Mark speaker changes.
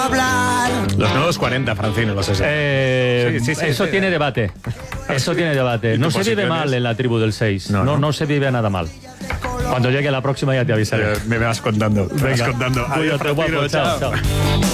Speaker 1: Los nuevos 40, Francino, los 60.
Speaker 2: Eso tiene debate. Eso tiene debate. No se vive mal en la tribu del 6. No se vive nada mal. Cuando llegue la próxima ya te avisaré.
Speaker 1: Me vas contando.
Speaker 2: Venga,
Speaker 1: Adiós,
Speaker 2: cuídate, guapo.
Speaker 1: Francino,
Speaker 2: Chao, chao.